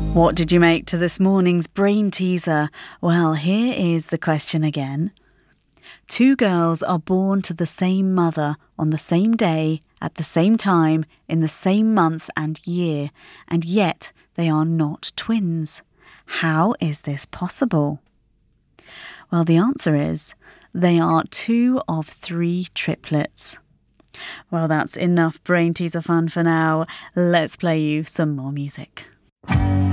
What did you make to this morning's brain teaser? Well, here is the question again. Two girls are born to the same mother on the same day, at the same time, in the same month and year, and yet they are not twins. How is this possible? Well, the answer is they are two of three triplets. Well, that's enough brain teaser fun for now. Let's play you some more music.